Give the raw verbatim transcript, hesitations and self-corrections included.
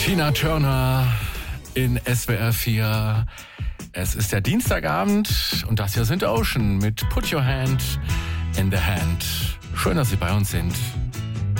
Tina Turner in S W R vier. Es ist der Dienstagabend und das hier sind Ocean mit Put Your Hand in the Hand. Schön, dass Sie bei uns sind.